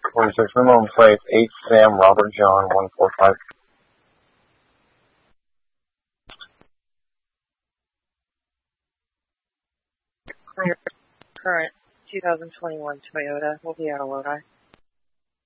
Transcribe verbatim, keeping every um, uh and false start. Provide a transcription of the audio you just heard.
forty-six minimum place, eight Sam, Robert John, one four five. Clear current two thousand twenty-one Toyota will be out of Lodi.